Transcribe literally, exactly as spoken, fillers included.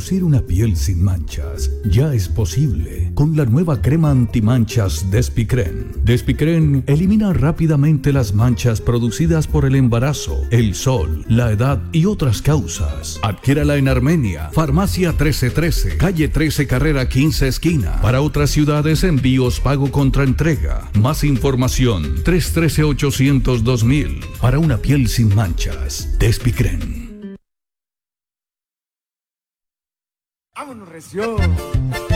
Lucir una piel sin manchas ya es posible con la nueva crema antimanchas Despicren. Despicren elimina rápidamente las manchas producidas por el embarazo, el sol, la edad y otras causas. Adquiérala en Armenia, Farmacia trece trece, calle trece, carrera quince, esquina. Para otras ciudades, envíos pago contra entrega. Más información, tres uno tres, ocho cero cero, dos mil. Para una piel sin manchas, Despicren. ¡Vámonos, recio!